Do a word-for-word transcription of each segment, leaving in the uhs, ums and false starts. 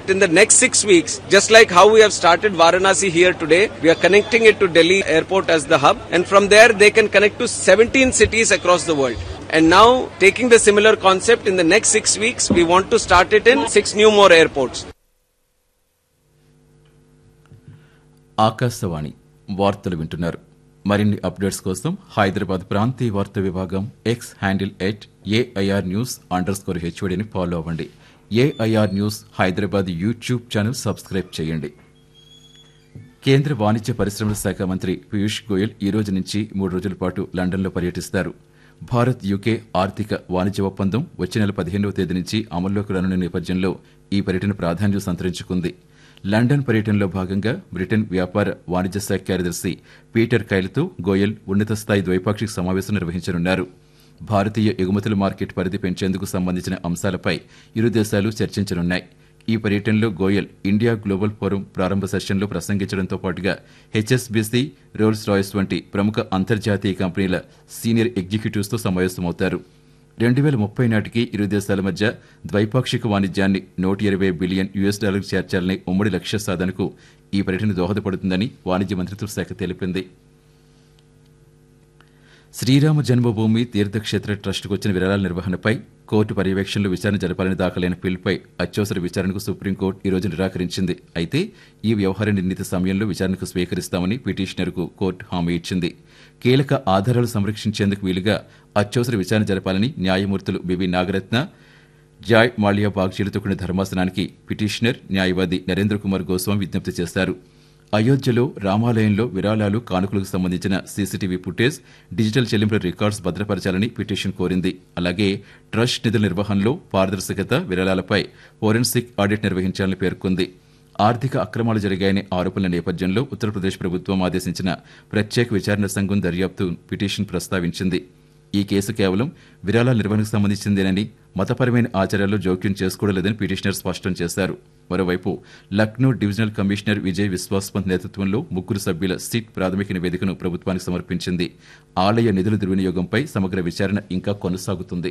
In the next six weeks, just like how we have started Varanasi here today, we are connecting it to Delhi airport as the hub, and from there they can connect to seventeen cities across the world. And now, taking the similar concept, in the next six weeks, we want to start it in six new more airports. Akashvani వార్తలు వింటున్నారు. మరిన్ని updates కోసం హైదరాబాద్ ప్రాంతీయ వార్తా విభాగం X handle at AIR news under score హెచ్ఓడిని follow అవ్వండి. AIR news Hyderabad YouTube channel subscribe చేయండి. కేంద్ర వాణిజ్య పరిశ్రమల శాఖ మంత్రి పీయూష్ గోయల్ ఈ రోజు నుంచి మూడు రోజుల పాటు లండన్లో పర్యటిస్తారు. భారత్ యూకే ఆర్థిక వాణిజ్య ఒప్పందం వచ్చే నెల పదిహేనవ తేదీ నుంచి అమల్లోకి రానున్న నేపథ్యంలో ఈ పర్యటన ప్రాధాన్యం సంతరించుకుంది. లండన్ పర్యటనలో భాగంగా బ్రిటన్ వ్యాపార వాణిజ్య శాఖ కార్యదర్శి పీటర్ కైల్తో గోయల్ ఉన్నత స్థాయి ద్వైపాక్షిక సమావేశం నిర్వహించనున్నారు. భారతీయ ఎగుమతుల మార్కెట్ పరిధి పెంచేందుకు సంబంధించిన అంశాలపై ఇరు దేశాలు చర్చించనున్నాయి. ఈ పర్యటనలో గోయల్ ఇండియా గ్లోబల్ ఫోరం ప్రారంభ సెషన్లో ప్రసంగించడంతో పాటుగా హెచ్ఎస్బీసీ, రోల్స్ రాయ్స్ వంటి ప్రముఖ అంతర్జాతీయ కంపెనీల సీనియర్ ఎగ్జిక్యూటివ్స్తో సమావేశమవుతారు. రెండు వేల ముప్పై నాటికి ఇరు దేశాల మధ్య ద్వైపాక్షిక వాణిజ్యాన్ని నూట ఇరవై బిలియన్ యూఎస్ డాలర్కు చేర్చాలనే ఉమ్మడి లక్ష్య సాధనకు ఈ పర్యటన దోహదపడుతుందని వాణిజ్య మంత్రిత్వ శాఖ తెలిపింది. శ్రీరామ జన్మభూమి తీర్థక్షేత్ర ట్రస్టుకు వచ్చిన విరాళాల నిర్వహణపై కోర్టు పర్యవేక్షణలో విచారణ జరపాలని దాఖలైన పిల్పై అత్యవసర విచారణకు సుప్రీంకోర్టు ఈ రోజు నిరాకరించింది. అయితే ఈ వ్యవహార నిర్ణీత సమయంలో విచారణకు స్వీకరిస్తామని పిటిషనర్కు కోర్టు హామీ ఇచ్చింది. కీలక ఆధారాలు సంరక్షించేందుకు వీలుగా అత్యవసర విచారణ జరపాలని న్యాయమూర్తులు బివి నాగరత్న, జాయ్ మాల్యా బాగ్చీలతో కూడిన ధర్మాసనానికి పిటిషనర్ న్యాయవాది నరేంద్ర కుమార్ గోస్వామి విజ్ఞప్తి చేశారు. అయోధ్యలో రామాలయంలో విరాళాలు, కానుకలకు సంబంధించిన సీసీటీవీ ఫుటేజ్, డిజిటల్ చెల్లింపుల రికార్డ్స్ భద్రపరచాలని పిటిషన్ కోరింది. అలాగే ట్రస్ట్ నిధుల నిర్వహణలో పారదర్శకత, విరాళాలపై ఫోరెన్సిక్ ఆడిట్ నిర్వహించాలని పేర్కొంది. ఆర్థిక అక్రమాలు జరిగాయనే ఆరోపణల నేపథ్యంలో ఉత్తరప్రదేశ్ ప్రభుత్వం ఆదేశించిన ప్రత్యేక విచారణ సంఘం దర్యాప్తు పిటిషన్ ప్రస్తావించింది. ఈ కేసు కేవలం విరాళాల నిర్వహణకు సంబంధించిందేనని, మతపరమైన ఆచారాల్లో జోక్యం చేసుకోవలేదని పిటిషనర్ స్పష్టం చేశారు. మరోవైపు లక్నో డివిజనల్ కమిషనర్ విజయ్ విశ్వాస్ పంత్ నేతృత్వంలో ముగ్గురు సభ్యుల సిట్ ప్రాథమిక నివేదికను ప్రభుత్వానికి సమర్పించింది. ఆలయ నిధుల దుర్వినియోగంపై సమగ్ర విచారణ ఇంకా కొనసాగుతుంది.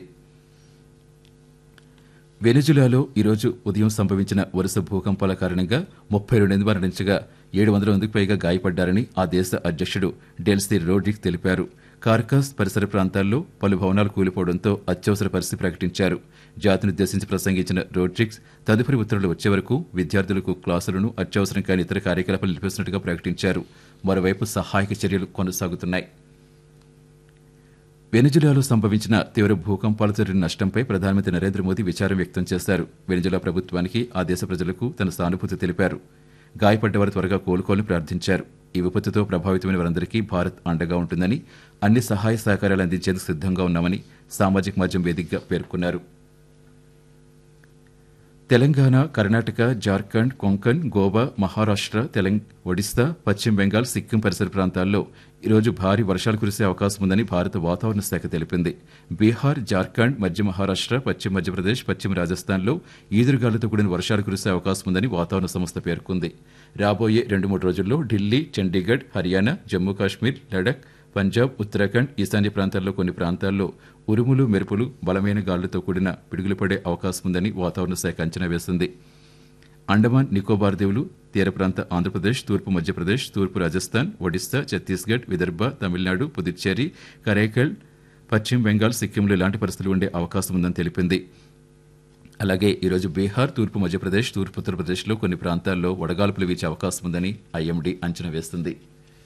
వెనిజులాలో ఈరోజు ఉదయం సంభవించిన వరుస భూకంపాల కారణంగా ముప్పై రెండు మంది మరణించగా ఏడు వందల మందికి పైగా గాయపడ్డారని ఆ దేశ అధ్యక్షుడు డెల్సీ రోడ్రిక్ తెలిపారు. కార్కాస్ పరిసర ప్రాంతాల్లో పలు భవనాలు కూలిపోవడంతో అత్యవసర పరిస్థితి ప్రకటించారు. జాతినుద్దేశించి ప్రసంగించిన రోడ్రిక్స్ తదుపరి ఉత్తర్వులు వచ్చే వరకు విద్యార్థులకు క్లాసులను, అత్యవసరం కాని ఇతర కార్యకలాపాలు నిలిపిస్తున్నట్టుగా ప్రకటించారు. మరోవైపు సహాయక చర్యలు కొనసాగుతున్నాయి. వెనిజులాలో సంభవించిన తీవ్ర భూకంపాలతో జరిగిన నష్టంపై ప్రధానమంత్రి నరేంద్ర మోదీ విచారం వ్యక్తం చేశారు. వెనిజులా ప్రభుత్వానికి, ఆ దేశ ప్రజలకు తన సానుభూతి తెలిపారు. గాయపడ్డవారు త్వరగా కోలుకోవాలని ప్రార్థించారు. ఈ విపత్తుతో ప్రభావితమైన వారందరికీ భారత్ అండగా ఉంటుందని, అన్ని సహాయ సహకారాలు అందించేందుకు సిద్దంగా ఉన్నామని సామాజిక మాధ్యమం వేదికగా పేర్కొన్నారు. తెలంగాణ, కర్ణాటక, జార్ఖండ్, కొంకణ్, గోవా, మహారాష్ట్ర, తెలంగాణ, ఒడిశా, పశ్చిమ బెంగాల్, సిక్కిం పరిసర ప్రాంతాల్లో ఈరోజు భారీ వర్షాలు కురిసే అవకాశం ఉందని భారత వాతావరణ శాఖ తెలిపింది. బీహార్, జార్ఖండ్, మధ్య మహారాష్ట్ర, పశ్చిమ మధ్యప్రదేశ్, పశ్చిమ రాజస్థాన్లో ఈదురుగాలులతో కూడిన వర్షాలు కురిసే అవకాశం ఉందని వాతావరణ సంస్థ పేర్కొంది. రాబోయే రెండు మూడు రోజుల్లో ఢిల్లీ, చండీగఢ్, హర్యానా, జమ్మూ కాశ్మీర్, లడఖ్, పంజాబ్, ఉత్తరాఖండ్, ఈశాన్య ప్రాంతాల్లో కొన్ని ప్రాంతాల్లో ఉరుములు, మెరుపులు, బలమైన గాలులతో కూడిన పిడుగులు పడే అవకాశం ఉందని వాతావరణ శాఖ అంచనా వేసింది. అండమాన్ నికోబార్ దీవులు, తీర ప్రాంత ఆంధ్రప్రదేశ్, తూర్పు మధ్యప్రదేశ్, తూర్పు రాజస్థాన్, ఒడిశా, ఛత్తీస్గఢ్, విదర్భ, తమిళనాడు, పుదుచ్చేరి, కరైకల్, పశ్చిమ బెంగాల్, సిక్కింలో ఇలాంటి పరిస్థితులు ఉండే అవకాశం ఉందని తెలిపింది. అలాగే ఈరోజు బీహార్, తూర్పు మధ్యప్రదేశ్, తూర్పు ఉత్తరప్రదేశ్లో కొన్ని ప్రాంతాల్లో వడగాల్పులు వీచే అవకాశం ఉందని ఐఎండీ అంచనా వేస్తుంది.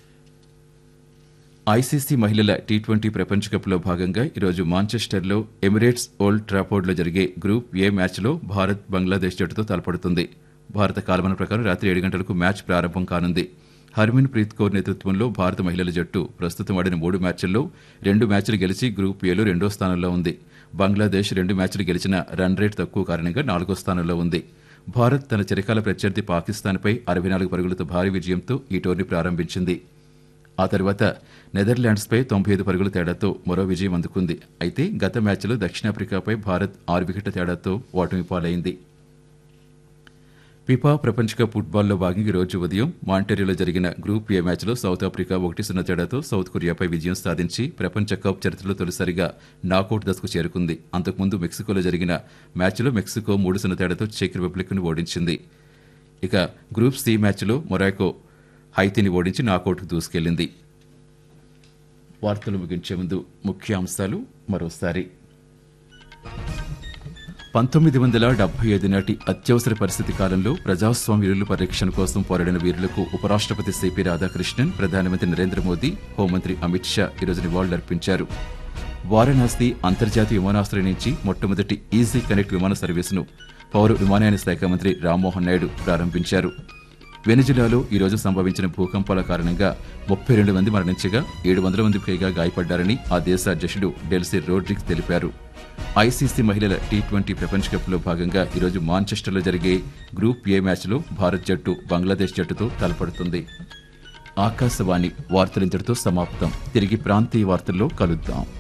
ఐసీసీ మహిళల టీ ట్వంటీ ప్రపంచ కప్లో భాగంగా ఈరోజు మాంచెస్టర్లో ఎమిరేట్స్ ఓల్డ్ ట్రాఫోర్డ్లో జరిగే గ్రూప్ ఏ మ్యాచ్లో భారత్ బంగ్లాదేశ్ జట్టుతో తలపడుతుంది. భారత కాలమాన ప్రకారం రాత్రి ఏడు గంటలకు మ్యాచ్ ప్రారంభం కానుంది. హర్మన్ ప్రీత్ కౌర్ నేతృత్వంలో భారత మహిళల జట్టు ప్రస్తుతం ఆడిన మూడు మ్యాచ్ల్లో రెండు మ్యాచ్లు గెలిచి గ్రూప్ ఏలో రెండో స్థానంలో ఉంది. బంగ్లాదేశ్ రెండు మ్యాచ్లు గెలిచిన రన్ రేట్ తక్కువ కారణంగా నాలుగో స్థానంలో ఉంది. భారత్ తన చిరకాల ప్రత్యర్థి పాకిస్తాన్పై అరవై నాలుగు పరుగులతో భారీ విజయంతో ఈ టోర్నీ ప్రారంభించింది. ఆ తర్వాత నెదర్లాండ్స్పై తొంభై ఐదు పరుగుల తేడాతో మరో విజయం అందుకుంది. అయితే గత మ్యాచ్లో దక్షిణాఫ్రికాపై భారత్ ఆరు వికెట్ల తేడాతో ఓటమి పాలైంది. ఫిఫా ప్రపంచ కప్ ఫుట్బాల్లో భాగంగా ఈ రోజు ఉదయం మాంటెరియోలో జరిగిన గ్రూప్ ఏ మ్యాచ్లో సౌత్ ఆఫ్రికా ఒకటి సున్నా తేడాతో సౌత్ కొరియాపై విజయం సాధించి ప్రపంచ కప్ చరిత్రలో తొలిసారిగా నాకౌట్ దశకు చేరుకుంది. అంతకుముందు మెక్సికోలో జరిగిన మ్యాచ్లో మెక్సికో మూడు సున్నా తేడాతో చెక్ రిపబ్లిక్ను ఓడించింది. ఇక గ్రూప్ సి మ్యాచ్లో మొరాకో హైతీని ఓడించి నాకౌట్కు దూసుకెళ్లింది. వార్తలు ముగించే ముందు ముఖ్యాంశాలు మరోసారి. పంతొమ్మిది వందల డెబ్బై ఐదు నాటి అత్యవసర పరిస్థితి కాలంలో ప్రజాస్వామ్య విలువల పరిరక్షణ కోసం పోరాడిన వీరులకు ఉపరాష్ట్రపతి సిపి రాధాకృష్ణన్, ప్రధానమంత్రి నరేంద్ర మోదీ, హోంమంత్రి అమిత్ షా ఈరోజు నివాళులర్పించారు. వారణాసి అంతర్జాతీయ విమానాశ్రయం నుంచి మొట్టమొదటి ఈజీ కనెక్ట్ విమాన సర్వీసును పౌర విమానయాన శాఖ మంత్రి రామ్మోహన్ నాయుడు ప్రారంభించారు. వెనిజులాలో ఈరోజు సంభవించిన భూకంపాల కారణంగా ముప్పై రెండు మంది మరణించగా ఏడు వందల మంది పైగా గాయపడ్డారని ఆ దేశ అధ్యక్షుడు డెల్సీ రోడ్రిగ్స్ తెలిపారు. ఐసీసీ మహిళల టీ ట్వంటీ ప్రపంచ కప్లో భాగంగా ఈరోజు మాంచెస్టర్లో జరిగే గ్రూప్ ఏ మ్యాచ్లో భారత్ జట్టు బంగ్లాదేశ్ జట్టుతో తలపడుతుంది. ఆకాశవాణి వార్తలింతటితో సమాప్తం. తిరిగి ప్రాంతీయ వార్తల్లో కలుద్దాం.